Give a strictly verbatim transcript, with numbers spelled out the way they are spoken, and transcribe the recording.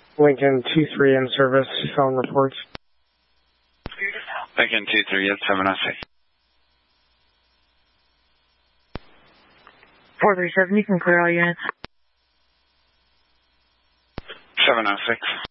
Lincoln two three in service, phone reports. Lincoln two three, yes, seven oh six. four three seven, you can clear all units. seven oh six.